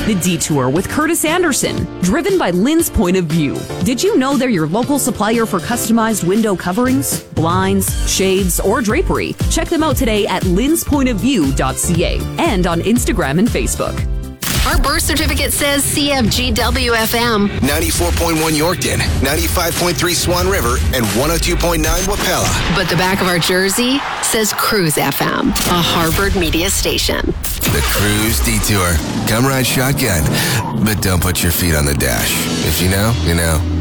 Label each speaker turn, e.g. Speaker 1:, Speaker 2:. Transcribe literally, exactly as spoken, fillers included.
Speaker 1: The Detour with Curtis Anderson, driven by Lynn's Point of View. Did you know they're your local supplier for customized window coverings, blinds, shades, or drapery? Check them out today at lyns point of view dot c a and on Instagram and Facebook.
Speaker 2: Our birth certificate says C F G W F M.
Speaker 3: ninety-four point one Yorkton, ninety-five point three Swan River, and one oh two point nine Wapella.
Speaker 2: But the back of our jersey says Cruise F M, a Harvard media station.
Speaker 3: The Cruise Detour. Come ride shotgun, but don't put your feet on the dash. If you know, you know.